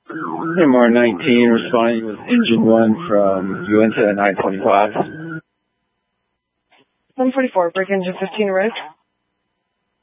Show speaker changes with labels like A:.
A: MR19 responding with engine 1 from Uinta 925.
B: 144, break engine 15 right.